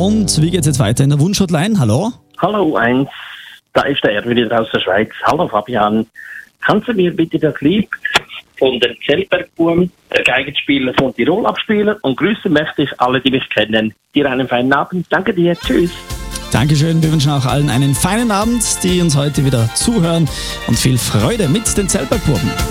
Und wie geht's jetzt weiter in der Wunschhotline? Hallo? Hallo, da ist der Erwin wieder aus der Schweiz. Hallo Fabian, kannst du mir bitte das Lied von den Zellbergbuben, der Geigenspieler von Tirol, abspielen? Und grüßen möchte ich alle, die mich kennen. Dir einen feinen Abend. Danke dir. Tschüss. Dankeschön, wir wünschen auch allen einen feinen Abend, die uns heute wieder zuhören und viel Freude mit den Zellbergbuben.